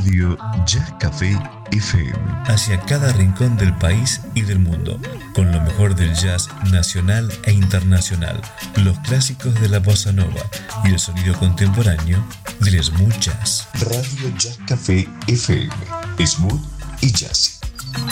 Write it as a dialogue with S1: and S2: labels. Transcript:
S1: Radio Jazz Café FM.
S2: Hacia cada rincón del país y del mundo, con lo mejor del jazz nacional e internacional, los clásicos de la bossa nova y el sonido contemporáneo del smooth jazz.
S1: Radio Jazz Café FM. Smooth y jazz.